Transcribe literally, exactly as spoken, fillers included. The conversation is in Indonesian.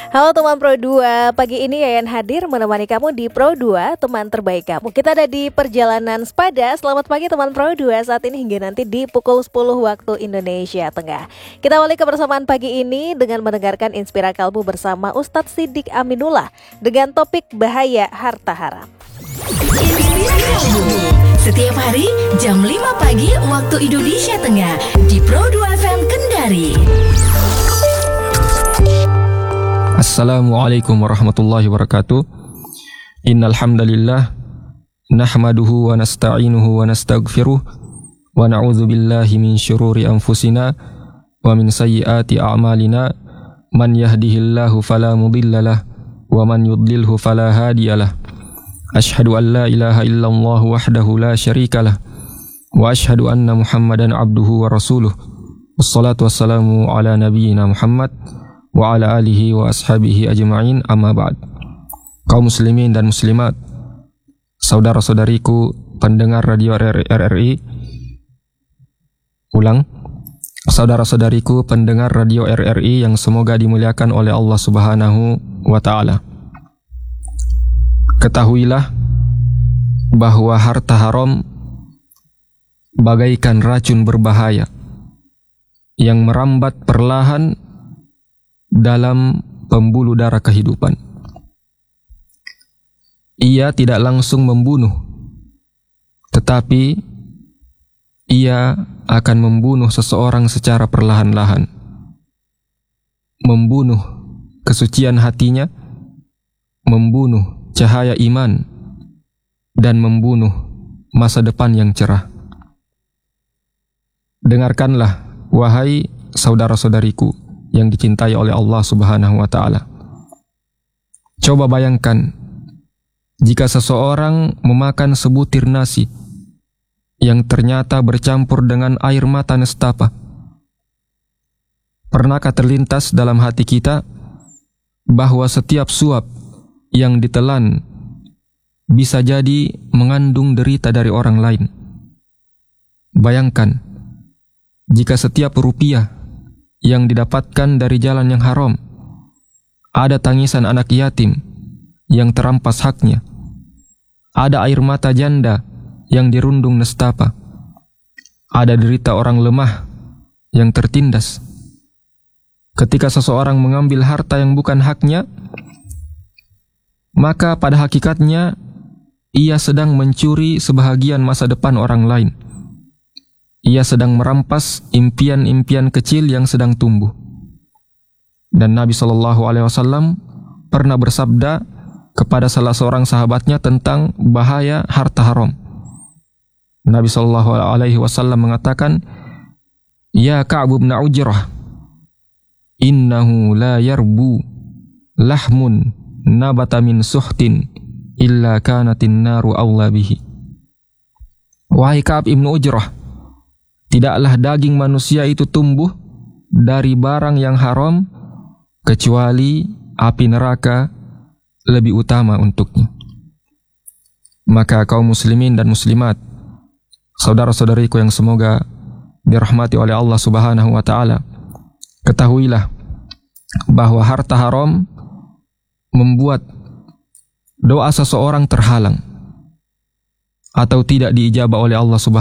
Halo teman Pro dua, pagi ini Yayan hadir menemani kamu di Pro dua, teman terbaik kamu. Kita ada di perjalanan Sepada. Selamat pagi teman Pro dua, saat ini hingga nanti di pukul sepuluh waktu Indonesia Tengah. Kita awali kebersamaan pagi ini dengan mendengarkan Inspira Kalbu bersama Ustadz Siddiq Aminullah dengan topik bahaya harta haram. Inspira Kalbu setiap hari jam lima pagi waktu Indonesia Tengah di Pro dua F M Kendari. Assalamualaikum warahmatullahi wabarakatuh. Innal hamdalillah nahmaduhu wa nasta'inuhu wa nastaghfiruh wa na'udzu billahi min syururi anfusina wa min sayyiati a'malina. Man yahdihillahu fala mudhillalah wa man yudlilhu fala hadiyalah. Asyhadu an la ilaha illallah wahdahu la syarikalah wa asyhadu anna Muhammadan abduhu wa rasuluh. Wassalatu wassalamu ala nabiyyina Muhammad wa ala alihi wa ashabihi ajma'in, amma ba'd. Kaum muslimin dan muslimat, saudara-saudariku pendengar radio R R I, ulang, saudara-saudariku pendengar radio R R I yang semoga dimuliakan oleh Allah Subhanahu wa ta'ala. Ketahuilah bahwa harta haram bagaikan racun berbahaya yang merambat perlahan dalam pembuluh darah kehidupan. Ia tidak langsung membunuh, tetapi ia akan membunuh seseorang secara perlahan-lahan, membunuh kesucian hatinya, membunuh cahaya iman, dan membunuh masa depan yang cerah. Dengarkanlah, wahai saudara-saudariku yang dicintai oleh Allah Subhanahu wa ta'ala. Coba bayangkan jika seseorang memakan sebutir nasi yang ternyata bercampur dengan air mata nestapa. Pernahkah terlintas dalam hati kita bahwa setiap suap yang ditelan bisa jadi mengandung derita dari orang lain? Bayangkan jika setiap rupiah yang didapatkan dari jalan yang haram, ada tangisan anak yatim yang terampas haknya, ada air mata janda yang dirundung nestapa, ada derita orang lemah yang tertindas. Ketika seseorang mengambil harta yang bukan haknya, maka pada hakikatnya ia sedang mencuri sebahagian masa depan orang lain. Ia sedang merampas impian-impian kecil yang sedang tumbuh. Dan Nabi shallallahu alaihi wasallam pernah bersabda kepada salah seorang sahabatnya tentang bahaya harta haram. Nabi shallallahu alaihi wasallam mengatakan, "Ya Ka'b bin Ujrah, innahu la yarbu lahmun nabata min suhtin illa kanatin naru awla bihi." Wahai Ka'b bin Ujrah, tidaklah daging manusia itu tumbuh dari barang yang haram kecuali api neraka lebih utama untuknya. Maka kaum muslimin dan muslimat, saudara-saudariku yang semoga dirahmati oleh Allah Subhanahu wa ta'ala, ketahuilah bahwa harta haram membuat doa seseorang terhalang atau tidak diijabah oleh Allah Subhanahu